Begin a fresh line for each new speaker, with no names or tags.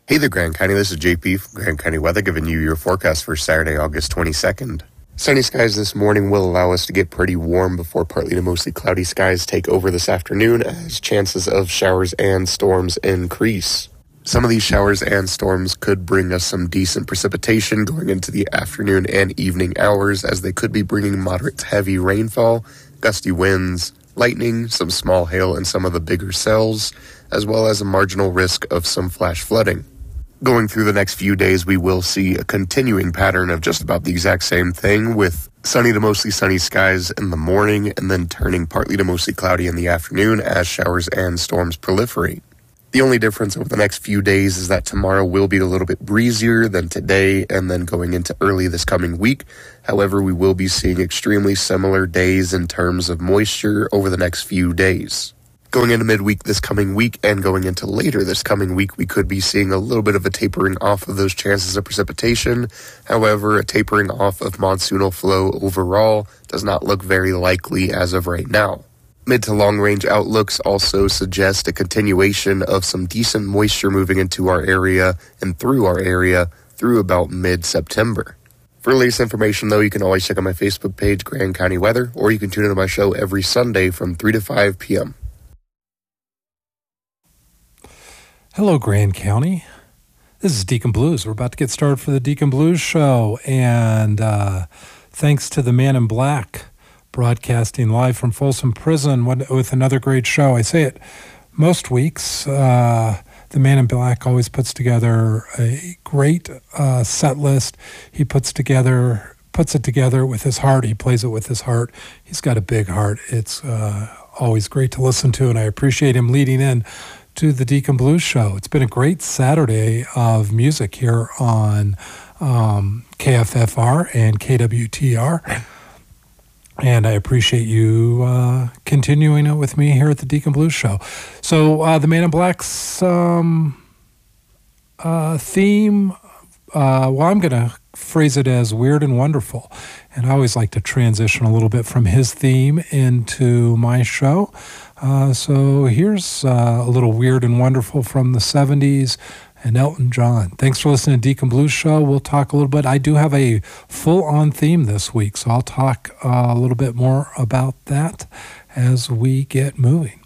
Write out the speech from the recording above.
Hey there, Grand County. This is JP from Grand County Weather, giving you your forecast for Saturday, August 22nd. Sunny skies this morning will allow us to get pretty warm before partly to mostly cloudy skies take over this afternoon as chances of showers and storms increase. Some of these showers and storms could bring us some decent precipitation going into the afternoon and evening hours, as they could be bringing moderate to heavy rainfall, gusty winds, lightning, some small hail in some of the bigger cells, as well as a marginal risk of some flash flooding. Going through the next few days, we will see a continuing pattern of just about the exact same thing, with sunny to mostly sunny skies in the morning and then turning partly to mostly cloudy in the afternoon as showers and storms proliferate. The only difference over the next few days is that tomorrow will be a little bit breezier than today and then going into early this coming week. However, we will be seeing extremely similar days in terms of moisture over the next few days. Going into midweek this coming week and going into later this coming week, we could be seeing a little bit of a tapering off of those chances of precipitation. However, a tapering off of monsoonal flow overall does not look very likely as of right now. Mid to long range outlooks also suggest a continuation of some decent moisture moving into our area and through our area through about mid-September. For latest information, though, you can always check out my Facebook page, Grand County Weather, or you can tune into my show every Sunday from 3 to 5 p.m.
Hello, Grand County. This is Deacon Blues. We're about to get started for the Deacon Blues show, and thanks to the Man in Black, broadcasting live from Folsom Prison with another great show. I say it most weeks. The Man in Black always puts together a great set list. He puts it together with his heart. He plays it with his heart. He's got a big heart. It's always great to listen to, and I appreciate him leading in to the Deacon Blues show. It's been a great Saturday of music here on KFFR and KWTR. And I appreciate you continuing it with me here at the Deacon Blues show. So the Man in Black's theme, well, I'm going to phrase it as weird and wonderful. And I always like to transition a little bit from his theme into my show. So here's a little weird and wonderful from the 70s and Elton John. Thanks for listening to Deacon Blues Show. We'll talk a little bit. I do have a full-on theme this week, so I'll talk a little bit more about that as we get moving.